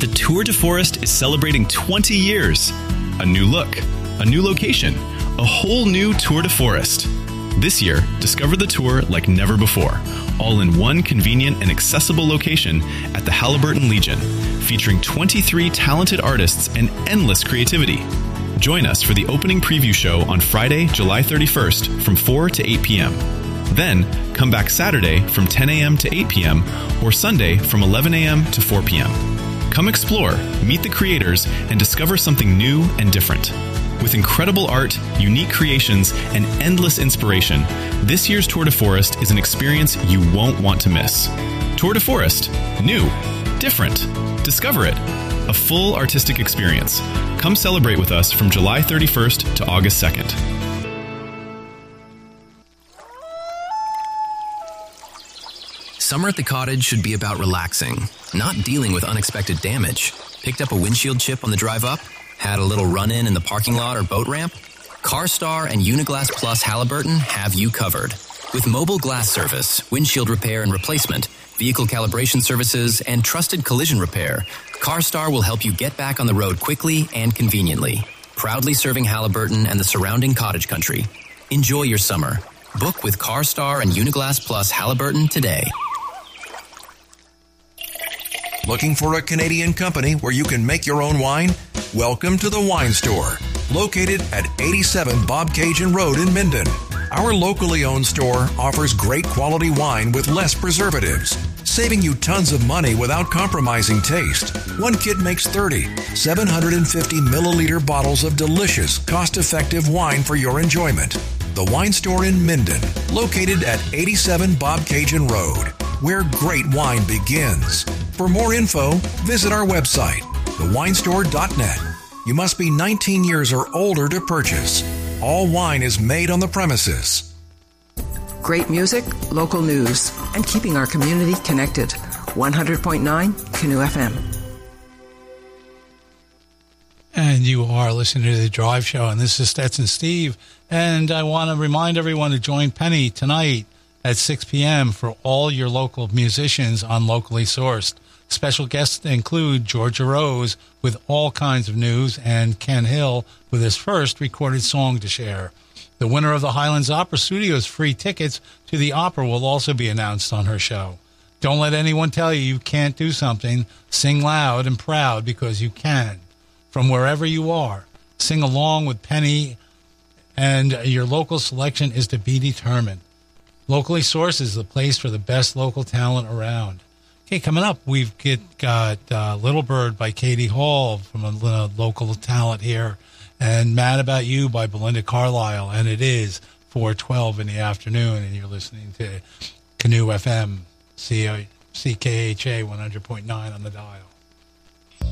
the Tour de Forest is celebrating 20 years. A new look, a new location, a whole new Tour de Forest. This year, discover the tour like never before, all in one convenient and accessible location at the Halliburton Legion, featuring 23 talented artists and endless creativity. Join us for the opening preview show on Friday, July 31st from 4 to 8 p.m. Then, come back Saturday from 10 a.m. to 8 p.m. or Sunday from 11 a.m. to 4 p.m. Come explore, meet the creators, and discover something new and different. With incredible art, unique creations, and endless inspiration, this year's Tour de Forest is an experience you won't want to miss. Tour de Forest. New. Different. Discover it. A full artistic experience. Come celebrate with us from July 31st to August 2nd. Summer at the cottage should be about relaxing, not dealing with unexpected damage. Picked up a windshield chip on the drive up? Had a little run-in in the parking lot or boat ramp? CarStar and Uniglass Plus Halliburton have you covered. With mobile glass service, windshield repair and replacement, vehicle calibration services, and trusted collision repair, CarStar will help you get back on the road quickly and conveniently. Proudly serving Halliburton and the surrounding cottage country. Enjoy your summer. Book with CarStar and Uniglass Plus Halliburton today. Looking for a Canadian company where you can make your own wine? Welcome to the Wine Store, located at 87 Bobcaygeon Road in Minden. Our locally owned store offers great quality wine with less preservatives, saving you tons of money without compromising taste. One kit makes 30, 750 milliliter bottles of delicious, cost-effective wine for your enjoyment. The Wine Store in Minden, located at 87 Bobcaygeon Road, where great wine begins. For more info, visit our website, thewinestore.net. You must be 19 years or older to purchase. All wine is made on the premises. Great music, local news, and keeping our community connected. 100.9 Canoe FM. And you are listening to The Drive Show, and this is Stetson Steve. And I want to remind everyone to join Penny tonight at 6 p.m. for all your local musicians on Locally Sourced. Special guests include Georgia Rose with all kinds of news and Ken Hill with his first recorded song to share. The winner of the Highlands Opera Studios free tickets to the opera will also be announced on her show. Don't let anyone tell you can't do something. Sing loud and proud because you can. From wherever you are, sing along with Penny, and your local selection is to be determined. Locally Sourced is the place for the best local talent around. Okay, coming up, we've got Little Bird by Katie Hall from a local talent here, and Mad About You by Belinda Carlisle, and it is 4:12 in the afternoon, and you're listening to Canoe FM, CKHA 100.9 on the dial.